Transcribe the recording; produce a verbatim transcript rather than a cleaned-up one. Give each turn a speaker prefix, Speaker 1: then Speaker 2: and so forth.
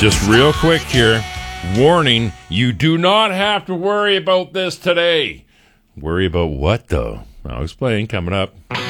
Speaker 1: Just real quick here. Warning, you do not have to worry about this today. Worry about what, though? I'll explain coming up.